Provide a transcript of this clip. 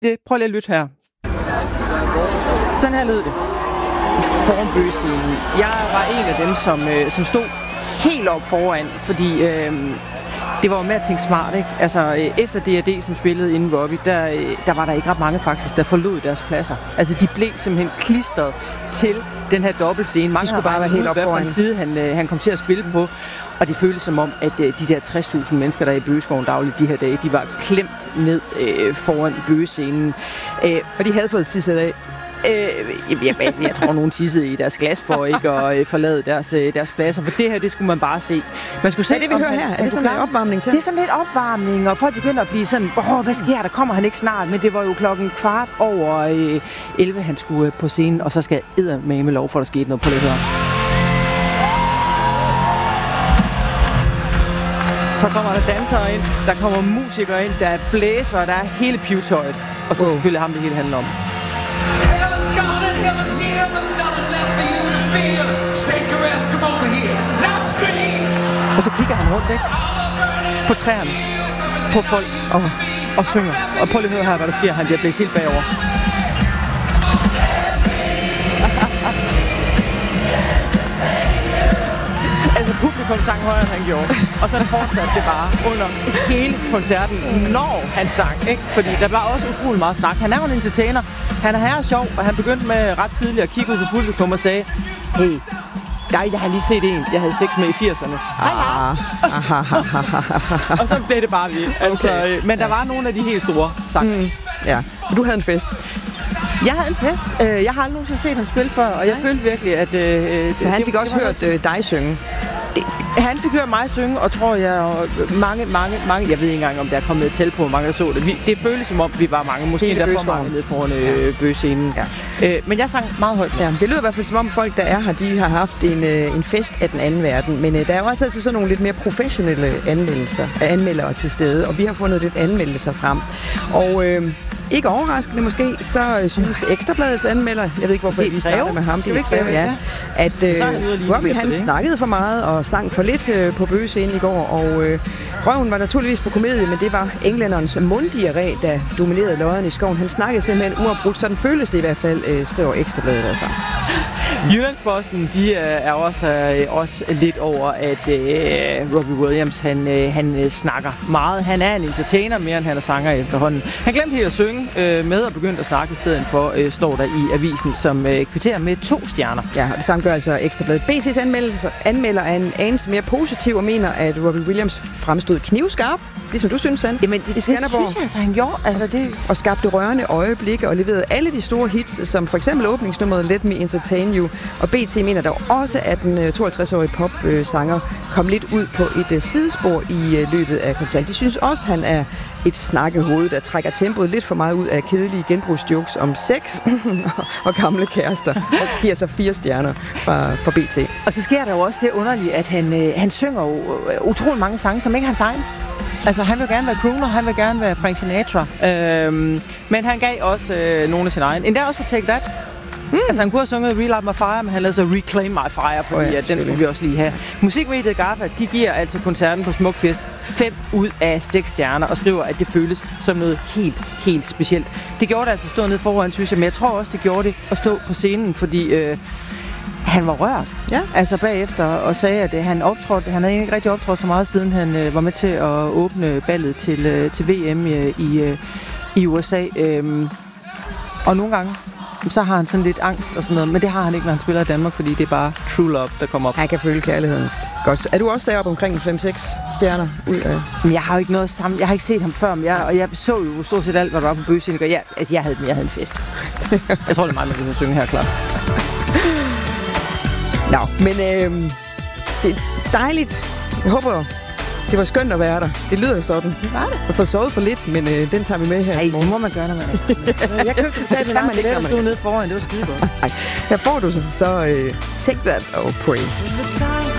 Prøv lige at lytte her. Sådan her lød det. Foran bøgescenen. Jeg var en af dem, som stod helt op foran, fordi det var jo med at tænke smart, ikke? Altså, efter D&D, som spillede inden Robbie, der var der ikke ret mange faktisk, der forlod deres pladser. Altså, de blev simpelthen klistret til den her dobbeltscene. Mange skulle bare være helt op foran. Hvad side han kom til at spille på. Og det føltes som om, at de der 60.000 mennesker, der er i Bøgeskoven dagligt de her dage, de var klemt ned foran bøgescenen. Og de havde fået tisset af. Jeg tror, nogen tissede i deres glas for ikke at forlade deres pladser. For det her, det skulle man bare se. Man skulle se, det vi hører her, er det sådan en opvarmning til? Det er sådan lidt opvarmning, og folk begynder at blive sådan, hvad sker der? Kommer han ikke snart? Men det var jo 11:15, han skulle på scenen, og så skal jeg eddermame lov for, der skete noget på det her. Så kommer der dansere ind, der kommer musikere ind, der er blæser, der er hele pivtøjet. Og så selvfølgelig ham, det hele handler om. Og så kigger han rundt, ikke? På træerne, på folk og synger. Og prøv lige at høre her, hvad der sker. Han bliver blæst helt bagover. Altså publikum sang højere, end han gjorde. Og så fortsatte det bare under hele koncerten, når han sang, ikke? Fordi der var også utrolig meget snak. Han er jo en entertainer. Han er her sjov, og han begyndte med ret tidligt at kigge ud på publikum og sagde, hey, jeg har lige set en, jeg havde sex med i 80'erne. Og så blev det bare vildt. Altså, men der var nogle af de helt store sange. Ja, og du havde en fest. Jeg havde en fest. Jeg har aldrig nogensinde set ham spille før, og jeg følte virkelig, at... så han fik også hørt dig synge? Han fik hørt mig synge, og tror jeg mange... Jeg ved ikke engang, om der er kommet et tæl på, hvor mange der så det. Det føltes som om, vi var mange. Måske der for mange nede foran bøgescenen. Ja. Men jeg sang meget højt. Ja, det lyder i hvert fald som om folk, der er her, de har haft en fest af den anden verden. Men der er jo også altså sådan nogle lidt mere professionelle anmeldere til stede, og vi har fundet lidt anmeldelser frem. Og... ikke overraskende måske, så synes Ekstrabladets anmelder, jeg ved ikke hvorfor vi starter med ham, det er Treve, ja, at Robbie han snakkede for meget og sang for lidt på bøgescenen i går, og røven var naturligvis på komedie, men det var englænderens munddiarré, der dominerede lodderne i skoven. Han snakkede simpelthen uafbrudt, sådan føles det i hvert fald, skriver Ekstrabladet altså. Jyllandsposten, de er også lidt over, at Robbie Williams, han snakker meget. Han er en entertainer mere, end han er sanger efterhånden. Han glemte helt at synge med og begyndte at snakke i stedet for, står der i avisen, som kvitterer med 2 stjerner. Ja, og det samme gør altså Ekstrabladet. BT's anmelder er en anelse mere positiv og mener, at Robbie Williams fremstod knivskarp, ligesom du synes, Sand. Jamen, det synes jeg altså, han gjorde. Altså, og skabte rørende øjeblikke og leverede alle de store hits, som for eksempel åbningsnummeret Let Me Entertain You. Og BT mener dog også, at den 52-årige popsanger kom lidt ud på et sidespor i løbet af koncerten. De synes også, han er et snakkehoved, der trækker tempoet lidt for meget ud af kedelige genbrugsjokes om sex og gamle kærester. Og giver så 4 stjerner fra BT. Og så sker der jo også det underlige, at han synger jo utrolig mange sange, som ikke er hans egen. Altså, han vil gerne være crooner, han vil gerne være Frank Sinatra. Men han gav også nogle af sine egne. Endda også for Take That. Altså, han kunne have sunget Relight My Fire, men han lavede så Reclaim My Fire, fordi den vil vi også lige have. Musikmediet GAFFA, de giver altså koncerten på Smukfest 5 ud af 6 stjerner, og skriver, at det føles som noget helt specielt. Det gjorde det altså at stå nede foran, synes jeg, men jeg tror også, det gjorde det at stå på scenen, fordi han var rørt. Ja. Altså bagefter, og sagde, at han havde ikke rigtig optrådt så meget, siden han var med til at åbne ballet til VM i USA. Og nogle gange, så har han sådan lidt angst og sådan noget, men det har han ikke, når han spiller i Danmark, fordi det er bare true love, der kommer op. Han kan føle kærligheden. Godt. Er du også deroppe omkring 5-6 stjerner ud af? Men jeg har jo ikke noget sammen. Jeg har ikke set ham før, men jeg så jo stort set alt, hvad der var på bøgescenen. Jeg havde en fest. Jeg tror, det er meget, man kan synge her, klart. Nå, men det er dejligt. Jeg håber, det var skønt at være der. Det lyder sådan. Det var det. Jeg har fået sovet for lidt, men den tager vi med her. Nej, det må man gøre, når man er. Jeg købte det til mig, det stod nede foran. Det var skide godt. Her får du så take that og pray.